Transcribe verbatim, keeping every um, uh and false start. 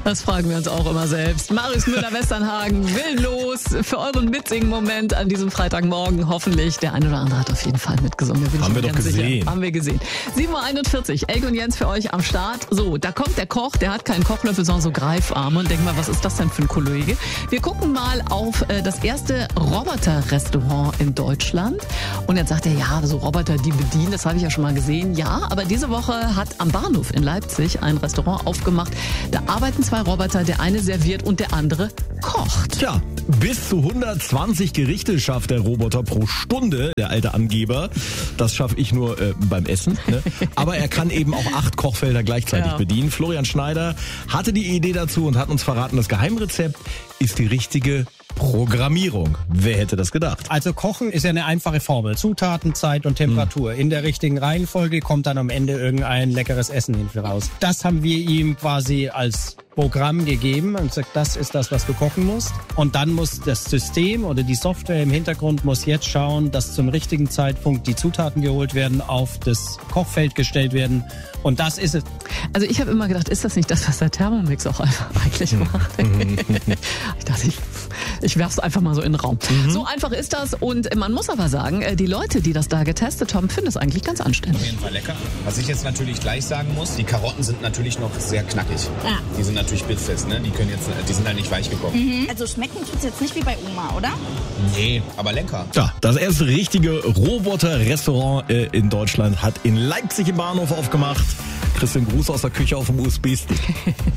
Das fragen wir uns auch immer selbst. Marius Müller-Westernhagen will los für euren Mitsingen-Moment an diesem Freitagmorgen. Hoffentlich. Der eine oder andere hat auf jeden Fall mitgesungen. Haben wir doch gesehen. Sicher. Haben wir gesehen. sieben Uhr einundvierzig. Elke und Jens für euch am Start. So, da kommt der Koch. Der hat keinen Kochlöffel, sondern so Greifarme. Und denk mal, was ist das denn für ein Kollege? Wir gucken mal auf äh, das erste Roboter-Restaurant in Deutschland. Und jetzt sagt er, ja, so Roboter, die bedienen, das habe ich ja schon mal gesehen. Ja, aber diese Woche hat am Bahnhof in Leipzig ein Restaurant aufgemacht. Da arbeiten zwei Roboter, der eine serviert und der andere kocht. Tja, bis zu hundertzwanzig Gerichte schafft der Roboter pro Stunde, der alte Angeber. Das schaffe ich nur äh, beim Essen. Ne? Aber er kann eben auch acht Kochfelder gleichzeitig ja. bedienen. Florian Schneider hatte die Idee dazu und hat uns verraten, das Geheimrezept ist die richtige Programmierung. Wer hätte das gedacht? Also Kochen ist ja eine einfache Formel. Zutaten, Zeit und Temperatur. Hm. In der richtigen Reihenfolge kommt dann am Ende irgendein leckeres Essen hinten raus. Das haben wir ihm quasi als Programm gegeben und gesagt, das ist das, was du kochen musst. Und dann muss das System oder die Software im Hintergrund muss jetzt schauen, dass zum richtigen Zeitpunkt die Zutaten geholt werden, auf das Kochfeld gestellt werden. Und das ist es. Also ich habe immer gedacht, ist das nicht das, was der Thermomix auch einfach eigentlich macht? ich dachte, ich, ich werf's einfach mal so in den Raum. Mhm. So einfach ist das. Und man muss aber sagen, die Leute, die das da getestet haben, finden es eigentlich ganz anständig. Auf jeden Fall lecker. Was ich jetzt natürlich gleich sagen muss, die Karotten sind natürlich noch sehr knackig. Ja. Die sind natürlich bitfest, ne? Die können jetzt, die sind halt nicht weich gekocht. Mhm. Also schmecken tut's jetzt nicht wie bei Oma, oder? Nee, aber lecker. Ja, das erste richtige Roboter-Restaurant äh, in Deutschland hat in Leipzig im Bahnhof aufgemacht. Christian, Gruß aus der Küche auf dem U S B-Stick.